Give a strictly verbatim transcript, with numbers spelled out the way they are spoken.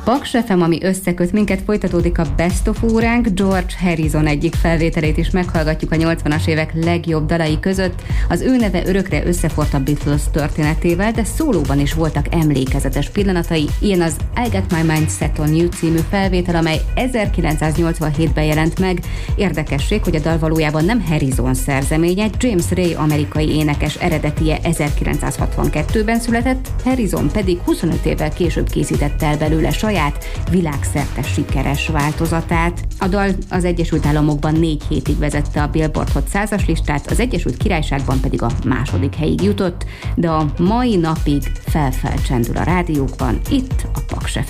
Paks ef em, ami összeköt minket, folytatódik a Best of óránk. George Harrison egyik felvételét is meghallgatjuk a nyolcvanas évek legjobb dalai között. Az ő neve örökre összeforrt a Beatles történetével, de szólóban is voltak emlékezetes pillanatai. Ilyen az I Got My Mind Set on You című felvétel, amely ezerkilencszáznyolcvanhétben jelent meg. Érdekesség, hogy a dal valójában nem Harrison szerzeménye, James Ray amerikai énekes eredetie ezerkilencszázhatvankettőben született, Harrison pedig huszonöt évvel később készítette el belőle saját világszerte sikeres változatát. A dal az Egyesült Államokban négy hétig vezette a Billboard Hot százas listát, az Egyesült Királyságban pedig a második helyig jutott, de a mai napig fel-fel csendül a rádiókban, itt a Paks ef em.